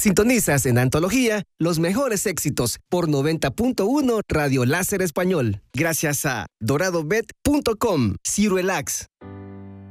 Sintonizas en Antología los mejores éxitos por 90.1 Radio Láser Español. Gracias a doradobet.com, Cirelax.